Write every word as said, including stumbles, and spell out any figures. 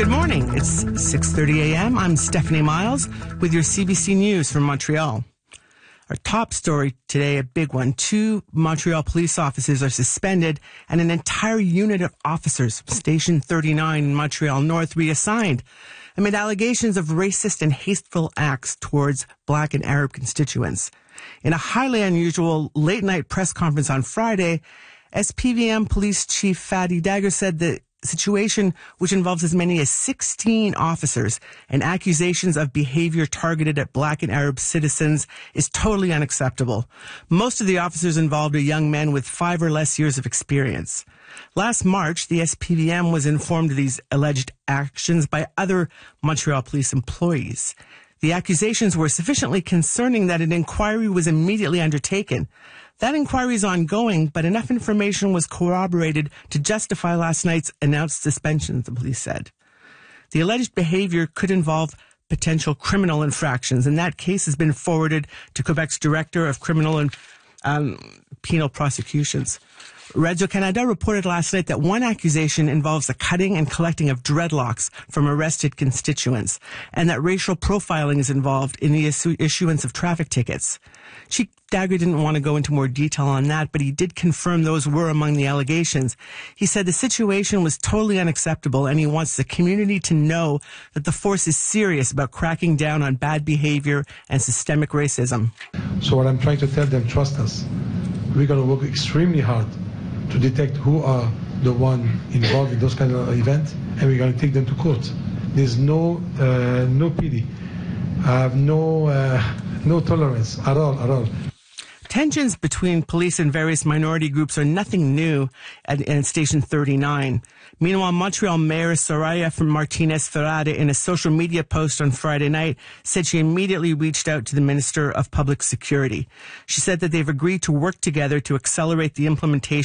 Good morning. It's six thirty a.m. I'm Stephanie Miles with your C B C News from Montreal. Our top story today, a big one. Two Montreal police officers are suspended and an entire unit of officers from Station thirty-nine in Montreal North reassigned amid allegations of racist and hateful acts towards Black and Arab constituents. In a highly unusual late-night press conference on Friday, S P V M Police Chief Fadi Dagher said the situation, which involves as many as sixteen officers and accusations of behavior targeted at Black and Arab citizens, is totally unacceptable. Most of the officers involved are young men with five or less years of experience. Last March, the S P V M was informed of these alleged actions by other Montreal police employees. The accusations were sufficiently concerning that an inquiry was immediately undertaken. That inquiry is ongoing, but enough information was corroborated to justify last night's announced suspensions, the police said. The alleged behavior could involve potential criminal infractions, and that case has been forwarded to Quebec's Director of Criminal and um, Penal Prosecutions. Radio-Canada reported last night that one accusation involves the cutting and collecting of dreadlocks from arrested constituents, and that racial profiling is involved in the issu- issuance of traffic tickets. Chief Dagher didn't want to go into more detail on that, but he did confirm those were among the allegations. He said the situation was totally unacceptable, and he wants the community to know that the force is serious about cracking down on bad behavior and systemic racism. So what I'm trying to tell them, trust us. We're going to work extremely hard to detect who are the one involved in those kind of events, and we're going to take them to court. There's no uh, no pity, uh, no uh, no tolerance at all, at all. Tensions between police and various minority groups are nothing new at, at Station thirty-nine. Meanwhile, Montreal Mayor Soraya Martinez Ferrada, in a social media post on Friday night, said she immediately reached out to the Minister of Public Security. She said that they've agreed to work together to accelerate the implementation